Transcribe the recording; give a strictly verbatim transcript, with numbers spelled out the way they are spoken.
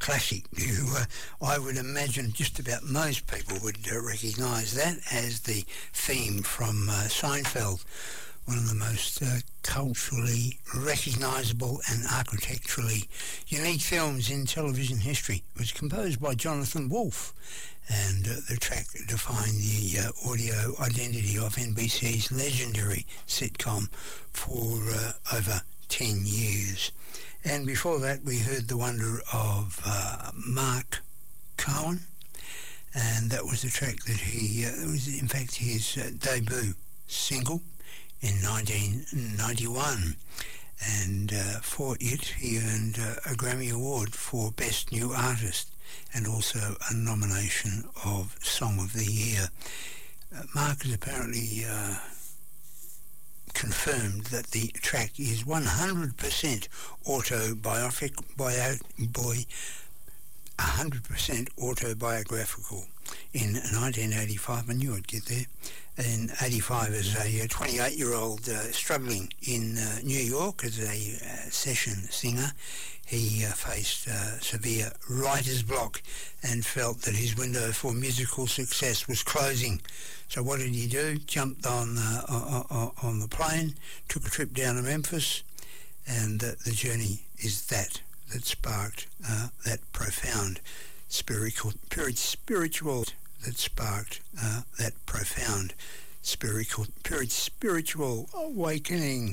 classic. You, uh, I would imagine just about most people would uh, recognise that as the theme from uh, Seinfeld, one of the most uh, culturally recognisable and architecturally unique films in television history. It was composed by Jonathan Wolfe, and uh, the track defined the uh, audio identity of N B C's legendary sitcom for uh, over ten years. And before that we heard the wonder of uh, Mark Cowan, and that was the track that he, uh, it was in fact his uh, debut single in nineteen ninety-one, and uh, for it he earned uh, a Grammy Award for Best New Artist and also a nomination of Song of the Year. Uh, Mark has apparently uh, confirmed that the track is one hundred percent autobiographic, bio, boy, one hundred percent autobiographical. In nineteen eighty-five, I knew I'd get there. In eighty-five, as a twenty-eight-year-old uh, struggling in uh, New York as a uh, session singer, he uh, faced uh, severe writer's block and felt that his window for musical success was closing. So what did he do? Jumped on uh, on, on the plane, took a trip down to Memphis, and uh, the journey is that that sparked uh, that profound spiritual, spiritual that sparked uh, that profound spiritual, spiritual awakening.